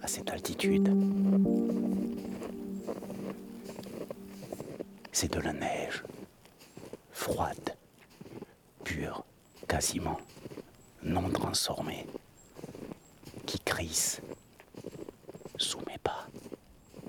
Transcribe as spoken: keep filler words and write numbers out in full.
à cette altitude. C'est de la neige, froide, pure, quasiment non transformée, qui crisse